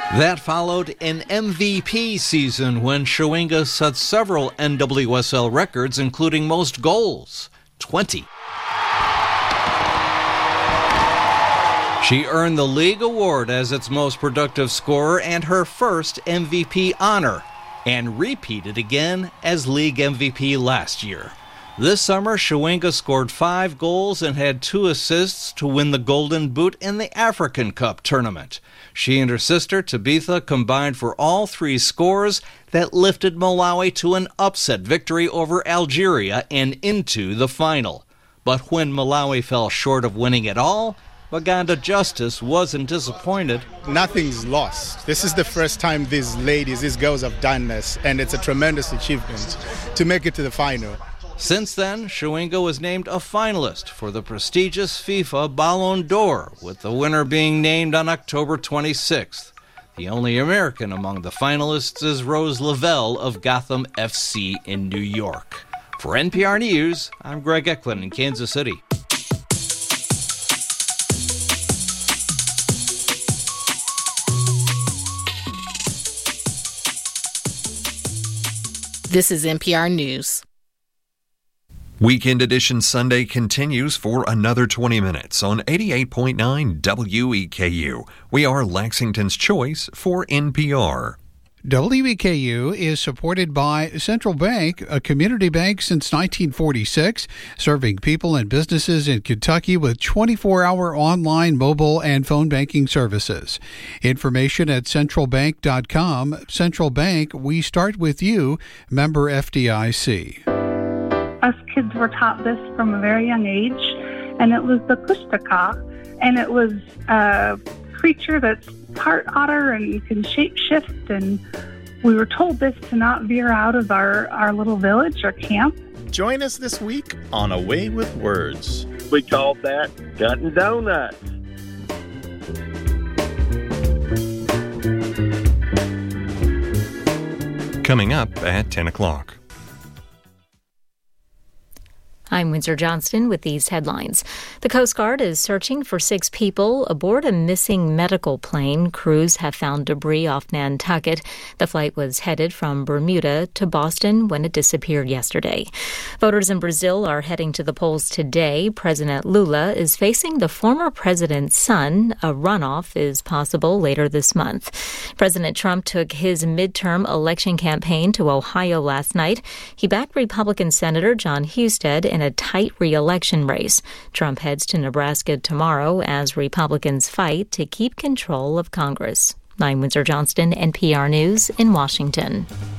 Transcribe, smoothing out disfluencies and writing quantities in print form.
That followed an MVP season when Chewinga set several NWSL records, including most goals, 20. She earned the league award as its most productive scorer and her first MVP honor, and repeated again as league MVP last year. This summer, Chewinga scored 5 goals and had 2 assists to win the Golden Boot in the African Cup tournament. She and her sister, Tabitha, combined for all 3 scores that lifted Malawi to an upset victory over Algeria and into the final. But when Malawi fell short of winning it all, Baganda Justice wasn't disappointed. Nothing's lost. This is the first time these girls have done this, and it's a tremendous achievement to make it to the final. Since then, Chewinga was named a finalist for the prestigious FIFA Ballon d'Or, with the winner being named on October 26th. The only American among the finalists is Rose Lavelle of Gotham FC in New York. For NPR News, I'm Greg Eklund in Kansas City. This is NPR News. Weekend Edition Sunday continues for another 20 minutes on 88.9 WEKU. We are Lexington's choice for NPR. WEKU is supported by Central Bank, a community bank since 1946, serving people and businesses in Kentucky with 24-hour online, mobile, and phone banking services. Information at centralbank.com. Central Bank, we start with you, member FDIC. Us kids were taught this from a very young age, and it was the Kushtaka, and it was a creature that's part otter and can shape-shift, and we were told this to not veer out of our little village or camp. Join us this week on A Way with Words. We called that cutting donuts. Coming up at 10 o'clock. I'm Windsor Johnston with these headlines. The Coast Guard is searching for 6 people aboard a missing medical plane. Crews have found debris off Nantucket. The flight was headed from Bermuda to Boston when it disappeared yesterday. Voters in Brazil are heading to the polls today. President Lula is facing the former president's son. A runoff is possible later this month. President Trump took his midterm election campaign to Ohio last night. He backed Republican Senator John Husted in a tight re-election race. Trump heads to Nebraska tomorrow as Republicans fight to keep control of Congress. I'm Windsor Johnston, NPR News in Washington.